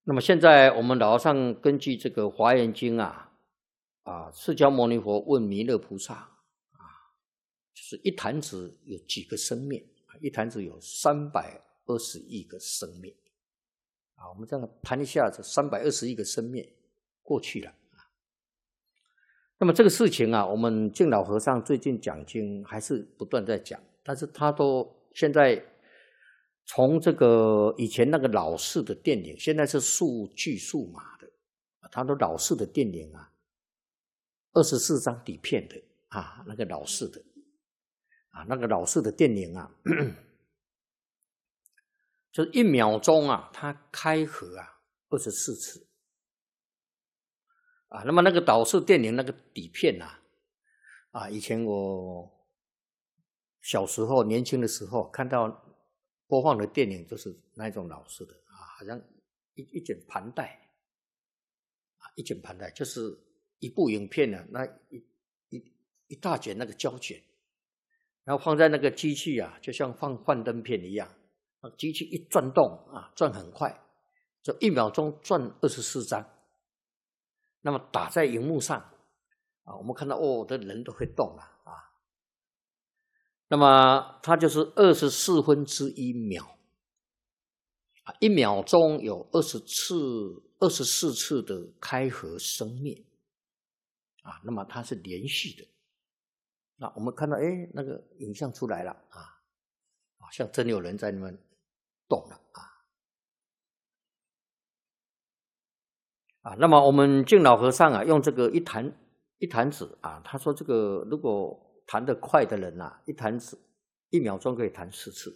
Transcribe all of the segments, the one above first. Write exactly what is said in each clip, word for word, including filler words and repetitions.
那么现在我们老和尚根据这个《华严经》啊，啊，释迦牟尼佛问弥勒菩萨啊，就是一弹指有几个生灭？一弹指有三百二十亿个生灭啊。我们这样盘一下，这三百二十亿个生灭过去了啊。那么这个事情啊，我们净老和尚最近讲经还是不断在讲，但是他都现在。从这个以前那个老式的电影，现在是数据数码的，它都老式的电影啊，二十四张底片的啊，那个老式的啊，那个老式的电影啊，就是一秒钟啊，它开合啊二十四次啊。那么那个老式电影那个底片啊，啊，以前我小时候年轻的时候看到。播放的电影就是那一种老式的啊，好像一一卷盘带啊，一卷盘带就是一部影片呢、啊，那一一一大卷那个胶卷，然后放在那个机器啊，就像放幻灯片一样，那机器一转动啊，转很快，就一秒钟转二十四张，那么打在荧幕上啊，我们看到哦，这人都会动了啊。那么它就是二十四分之一秒，啊，一秒钟有二十次、二十四次的开合生灭，啊，那么它是连续的。那我们看到，哎，那个影像出来了啊，啊，像真有人在那边动了啊，啊，那么我们净老和尚啊，用这个一弹一弹指啊，他说这个如果。弹得快的人啊，一弹指一秒钟可以弹四次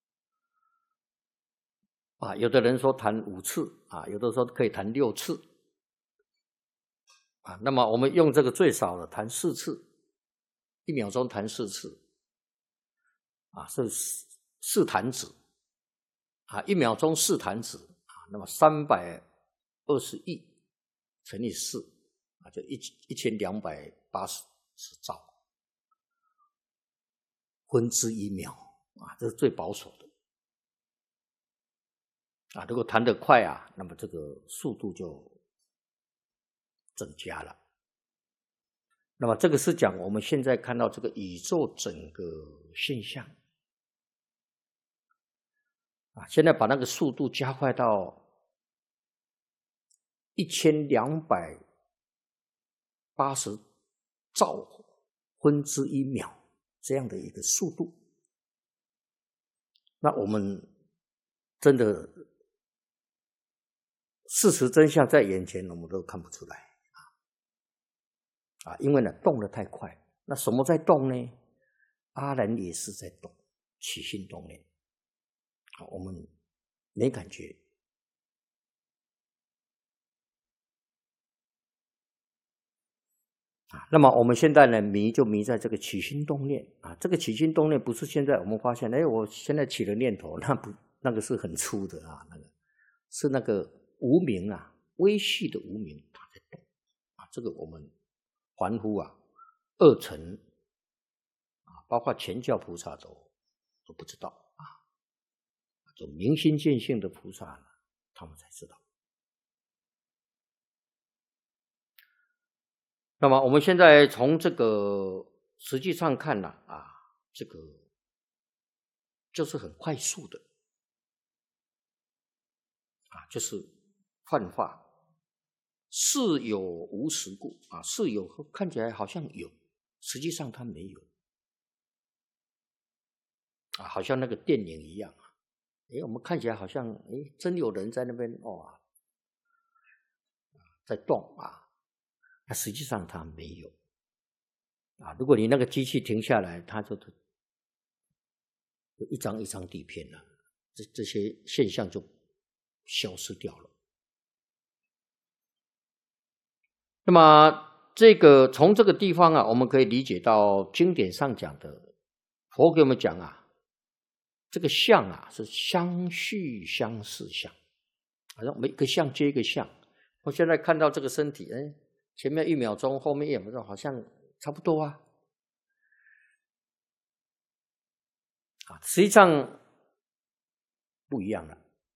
啊。有的人说弹五次啊，有的说可以弹六次啊。那么我们用这个最少的弹四次，一秒钟弹四次啊，是四弹指啊，一秒钟四弹指啊。那么三百二十亿乘以四啊，就一一千两百八十兆。分之一秒啊，这是最保守的啊。如果弹得快啊，那么这个速度就增加了。那么这个是讲我们现在看到这个宇宙整个现象啊，现在把那个速度加快到一千两百八十兆分之一秒。这样的一个速度，那我们真的事实真相在眼前，我们都看不出来啊！啊，因为呢动得太快，那什么在动呢？阿难也是在动，起心动念，啊，我们没感觉。啊，那么我们现在呢，迷就迷在这个起心动念啊。这个起心动念不是现在我们发现，哎，我现在起了念头，那不那个是很粗的啊，那个是那个无明啊，微细的无明它在动啊。这个我们凡夫啊，二乘啊，包括全教菩萨都都不知道啊，就明心见性的菩萨呢，他们才知道。那么我们现在从这个实际上看呢，啊，这个就是很快速的，啊，就是幻化，是有无实故啊，是有看起来好像有，实际上它没有，啊，好像那个电影一样啊，诶，我们看起来好像诶，真有人在那边哦，在动啊。那实际上它没有啊！如果你那个机器停下来，它就一张一张底片了，这这些现象就消失掉了。那么这个从这个地方啊，我们可以理解到经典上讲的，佛给我们讲啊，这个相啊是相续相似相，好像每个相接一个相。我现在看到这个身体，哎。前面一秒钟，后面一秒钟，好像差不多啊。啊，实际上不一样了